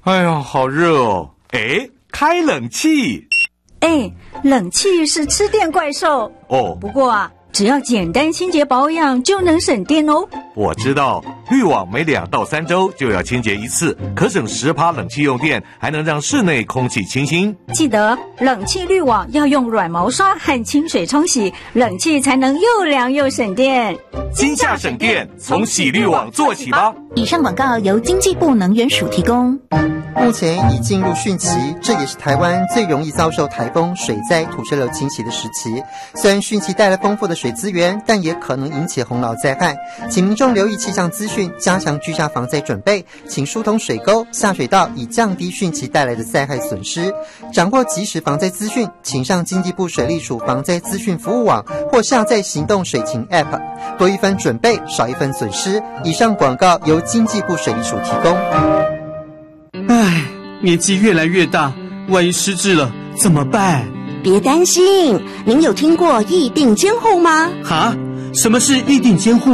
哎呀，好热哦！哎，开冷气。 冷气是吃电怪兽哦。 不过啊，只要简单清洁保养就能省电哦。 我知道，滤网每2到3周就要清洁一次，可省10%冷气用电，还能让室内空气清新。 记得冷气滤网要用软毛刷和清水冲洗，冷气才能又凉又省电。 今夏省电，从洗滤网做起吧。 以上广告由经济部能源署提供。 目前已进入汛期，这也是台湾最容易遭受台风、水灾、土石流侵袭的时期。虽然汛期带来丰富的水资源，但也可能引起洪涝灾害，请民众留意气象资讯，加强居家防灾准备，请疏通水沟、下水道，以降低汛期带来的灾害损失。掌握即时防灾资讯，请上经济部水利署防灾资讯服务网或下载行动水情 App， 多一分准备，少一分损失。以上广告由经济部水利署提供。 唉，年纪越来越大，万一失智了怎么办？ 别担心，您有听过疫病监护吗？ 哈？什么是疫病监护？